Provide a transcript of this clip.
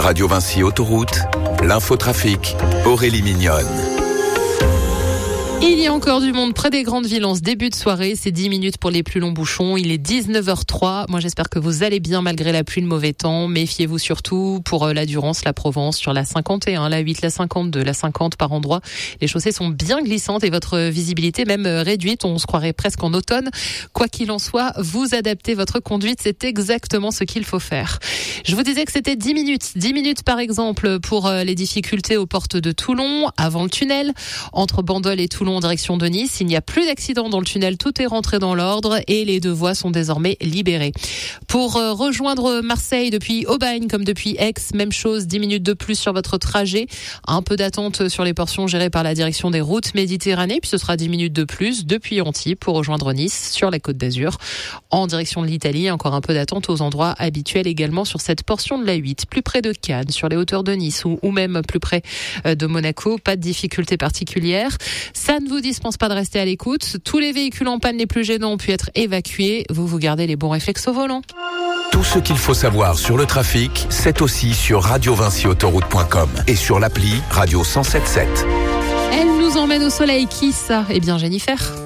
Radio Vinci Autoroute, l'infotrafic, Aurélie Mignonne. Il y a encore du monde près des grandes villes en ce début de soirée. C'est 10 minutes pour les plus longs bouchons. Il est 19h03. Moi, j'espère que vous allez bien malgré la pluie, le mauvais temps. Méfiez-vous surtout pour la Durance, la Provence, sur la 51, la 8, la 52, la 50 par endroits. Les chaussées sont bien glissantes et votre visibilité même réduite. On se croirait presque en automne. Quoi qu'il en soit, vous adaptez votre conduite. C'est exactement ce qu'il faut faire. Je vous disais que c'était 10 minutes. 10 minutes, par exemple, pour les difficultés aux portes de Toulon, avant le tunnel, entre Bandol et Toulon en direction de Nice. Il n'y a plus d'accident dans le tunnel, tout est rentré dans l'ordre et les deux voies sont désormais libérées. Pour rejoindre Marseille depuis Aubagne comme depuis Aix, même chose, 10 minutes de plus sur votre trajet. Un peu d'attente sur les portions gérées par la direction des routes Méditerranée, puis ce sera 10 minutes de plus depuis Antibes pour rejoindre Nice sur la Côte d'Azur. En direction de l'Italie, encore un peu d'attente aux endroits habituels également sur cette portion de la 8, plus près de Cannes, sur les hauteurs de Nice ou même plus près de Monaco. Pas de difficultés particulières. Ça ne vous dispense pas de rester à l'écoute. Tous les véhicules en panne les plus gênants ont pu être évacués. Vous gardez les bons réflexes au volant. Tout ce qu'il faut savoir sur le trafic, c'est aussi sur radiovinciautoroute.com et sur l'appli Radio 107.7. Elle nous emmène au soleil. Qui ça ? Eh bien, Jennifer.